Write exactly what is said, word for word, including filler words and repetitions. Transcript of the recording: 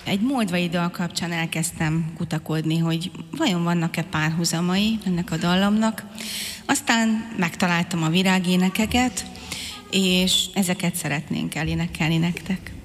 egy moldvai dal kapcsán elkezdtem kutakodni, hogy vajon vannak-e párhuzamai ennek a dallamnak. Aztán megtaláltam a virágénekeket, és ezeket szeretnénk elénekelni nektek.